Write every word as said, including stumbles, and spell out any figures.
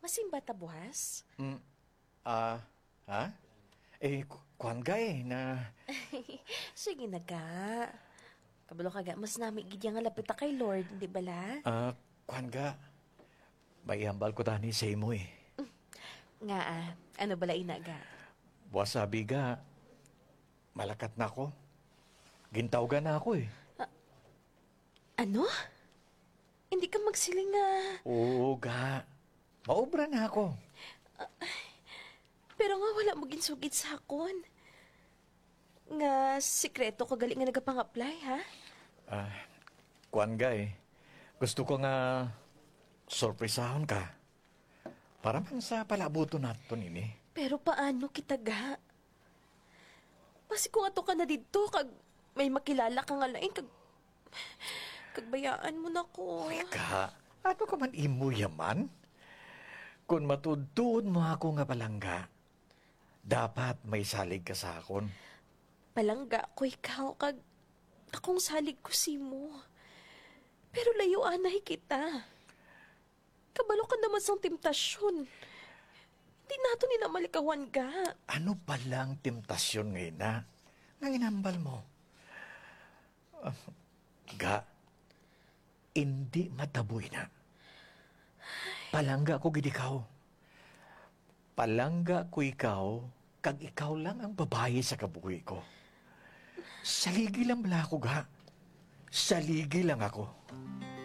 Masimba ta buhas? Mm, ah, ha? Eh, ku- kuwan ga eh, na... Sige na ga. Kabalo ka ga, mas nami gidya nga lapit ta kay Lord, di bala? Ah, kuwan ga. May hambal ko tani sa imo eh. Nga ah, ano bala ina ga? Buwas sabi ga, malakat na ako. Gintawgan na ako eh. Ano? Hindi ka magsiling nga. Oo ga. Maobra na ako. Pero nga wala mo ginsugid sa akon. Nga sikreto ka gali nga nagapang-apply, ha? Ah, kuwan ga eh. Gusto ko nga sorpresahon ka. Para man sa palabuto nato nini. Pero paano kita ga? Basi kung ato ka na dito, kag may makilala ka nga lain, kag... Kagbayaan mo na ko. Uy ka, ano ka man imo yaman? Kung matudtuon mo ako nga palangga, dapat may salig ka sa akon. Palangga ko ikaw, kag akong salig ko si mo. Pero layuan na kita. Kabalo ka naman sang temptasyon. Hindi nato nila malikawan ga. Ano palang temptasyon ngayon na? Nanginambal mo. Ah, ga, hindi mataboy na. Palangga ko gid ikaw. Palangga ko ikaw, kag ikaw lang ang babae sa kabuhi ko. Saligi lang bala ako ga. Saligi lang ako.